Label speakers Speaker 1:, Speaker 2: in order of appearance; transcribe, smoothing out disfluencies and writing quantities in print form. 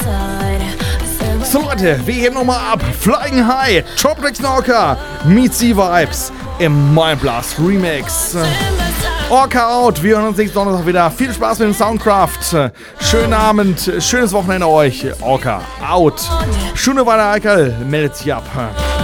Speaker 1: So Leute, wir heben nochmal ab. Flying High, Tropic Snorker, Meet the Vibes im Mindblast Remix. Orca out, wir hören uns nächsten Donnerstag wieder. Viel Spaß mit dem Soundcraft. Schönen Abend, schönes Wochenende euch. Orca out. Schöne Weile, Eichel, meldet sich ab.